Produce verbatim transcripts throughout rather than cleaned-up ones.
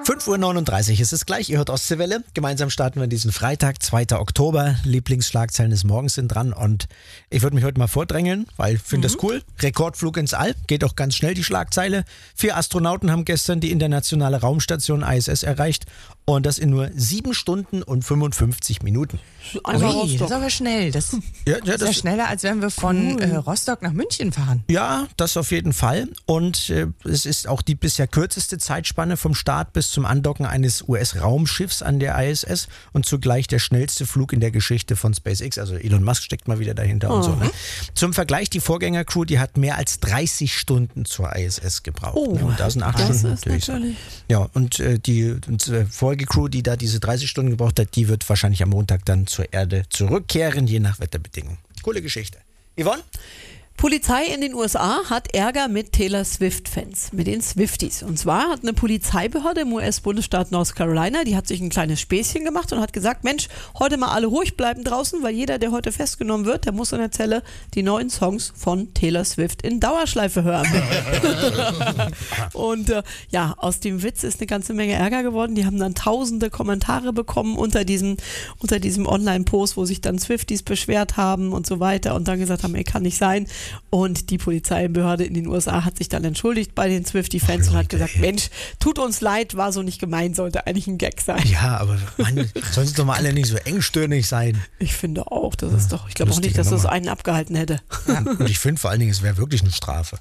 fünf Uhr neununddreißig ist es gleich, ihr hört Ostseewelle. Gemeinsam starten wir diesen Freitag, zweiter Oktober. Lieblingsschlagzeilen des Morgens sind dran und ich würde mich heute mal vordrängeln, weil ich finde mhm. das cool. Rekordflug ins All, geht auch ganz schnell die Schlagzeile. Vier Astronauten haben gestern die internationale Raumstation I S S erreicht und das in nur sieben Stunden und fünfundfünfzig Minuten. Also Ui, das ist aber schnell. Das, ja, ja, das ist ja schneller, als wenn wir von cool. äh, Rostock nach München fahren. Ja, das auf jeden Fall. Und äh, es ist auch die bisher kürzeste Zeitspanne vom Start bis zum Andocken eines U S-Raumschiffs an der I S S und zugleich der schnellste Flug in der Geschichte von SpaceX. Also Elon Musk steckt mal wieder dahinter mhm. und so. Ne? Zum Vergleich, die Vorgängercrew, die hat mehr als dreißig Stunden zur I S S gebraucht. Oh, ne? Und da sind acht das Stunden ist natürlich. natürlich. Ja, und äh, die und, äh, Folgecrew, die da diese dreißig Stunden gebraucht hat, die wird wahrscheinlich am Montag dann zur Erde zurückkehren, je nach Wetterbedingungen. Coole Geschichte. Yvonne? Polizei in den U S A hat Ärger mit Taylor Swift-Fans, mit den Swifties. Und zwar hat eine Polizeibehörde im U S-Bundesstaat North Carolina, die hat sich ein kleines Späßchen gemacht und hat gesagt, Mensch, heute mal alle ruhig bleiben draußen, weil jeder, der heute festgenommen wird, der muss in der Zelle die neuen Songs von Taylor Swift in Dauerschleife hören. Und äh, ja, aus dem Witz ist eine ganze Menge Ärger geworden. Die haben dann tausende Kommentare bekommen unter diesem, unter diesem Online-Post, wo sich dann Swifties beschwert haben und so weiter und dann gesagt haben, ey, kann nicht sein. Und die Polizeibehörde in den U S A hat sich dann entschuldigt bei den Swiftie-Fans und hat gesagt, Mensch, tut uns leid, war so nicht gemeint, sollte eigentlich ein Gag sein. Ja, aber Mann, sollen sie doch mal alle nicht so engstirnig sein. Ich finde auch, das ist doch, ich glaube auch nicht, dass das einen abgehalten hätte. Ja, und ich finde vor allen Dingen, es wäre wirklich eine Strafe.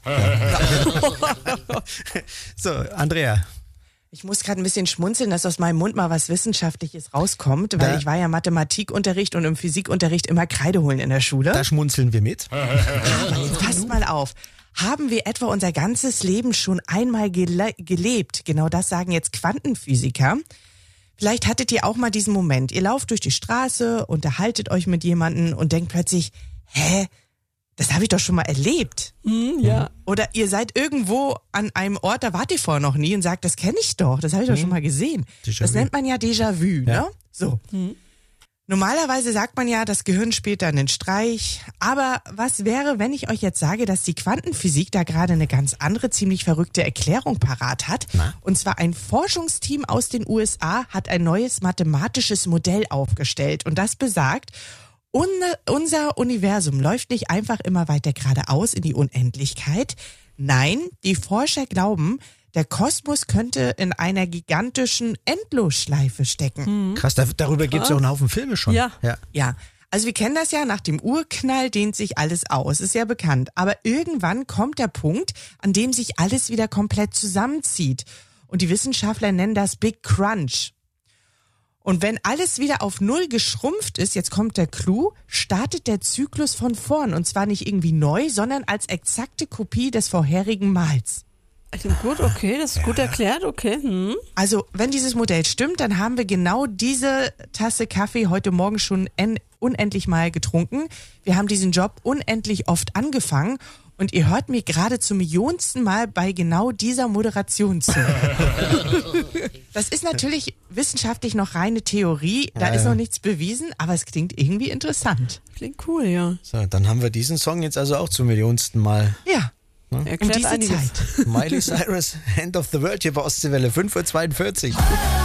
Ja. So, Andrea. Ich muss gerade ein bisschen schmunzeln, dass aus meinem Mund mal was Wissenschaftliches rauskommt, weil da, ich war ja Mathematikunterricht und im Physikunterricht immer Kreide holen in der Schule. Da schmunzeln wir mit. Aber jetzt passt mal auf. Haben wir etwa unser ganzes Leben schon einmal gele- gelebt? Genau das sagen jetzt Quantenphysiker. Vielleicht hattet ihr auch mal diesen Moment. Ihr lauft durch die Straße, unterhaltet euch mit jemandem und denkt plötzlich, hä? Das habe ich doch schon mal erlebt. Mm, ja. Oder ihr seid irgendwo an einem Ort, da wart ihr vorher noch nie und sagt, das kenne ich doch, das habe ich doch mm. schon mal gesehen. Déjà das vu. Nennt man ja Déjà-vu, ja. ne? So. Mm. Normalerweise sagt man ja, das Gehirn spielt da einen Streich. Aber was wäre, wenn ich euch jetzt sage, dass die Quantenphysik da gerade eine ganz andere, ziemlich verrückte Erklärung parat hat? Na? Und zwar ein Forschungsteam aus den U S A hat ein neues mathematisches Modell aufgestellt. Und das besagt, unser Universum läuft nicht einfach immer weiter geradeaus in die Unendlichkeit. Nein, die Forscher glauben, der Kosmos könnte in einer gigantischen Endlosschleife stecken. Mhm. Krass, da, darüber gibt es ja auch einen Haufen Filme schon. Ja. ja. Ja, also wir kennen das ja, nach dem Urknall dehnt sich alles aus, ist ja bekannt. Aber irgendwann kommt der Punkt, an dem sich alles wieder komplett zusammenzieht. Und die Wissenschaftler nennen das Big Crunch. Und wenn alles wieder auf Null geschrumpft ist, jetzt kommt der Clou, startet der Zyklus von vorn. Und zwar nicht irgendwie neu, sondern als exakte Kopie des vorherigen Mals. Also gut, okay, das ist ja. gut erklärt, okay. Hm. Also wenn dieses Modell stimmt, dann haben wir genau diese Tasse Kaffee heute Morgen schon en- unendlich mal getrunken. Wir haben diesen Job unendlich oft angefangen. Und ihr hört mir gerade zum millionsten Mal bei genau dieser Moderation zu. Das ist natürlich wissenschaftlich noch reine Theorie, da ja, ist noch nichts bewiesen, aber es klingt irgendwie interessant. Klingt cool, ja. So, dann haben wir diesen Song jetzt also auch zum millionsten Mal. Ja, ne? um diese Zeit. Miley Cyrus, End of the World hier bei Ostseewelle, fünf Uhr zweiundvierzig.